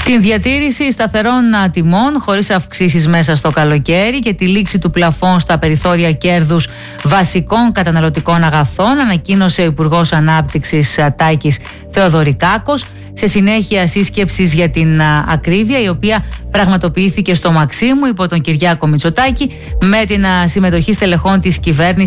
Την διατήρηση σταθερών τιμών χωρίς αυξήσεις μέσα στο καλοκαίρι και τη λήξη του πλαφών στα περιθώρια κέρδους βασικών καταναλωτικών αγαθών ανακοίνωσε ο Υπουργός Ανάπτυξης Τάκης Θεοδωρικάκος σε συνέχεια σύσκεψης για την ακρίβεια, η οποία πραγματοποιήθηκε στο Μαξίμου υπό τον Κυριάκο Μητσοτάκη με την συμμετοχή στελεχών της κυβέρνησης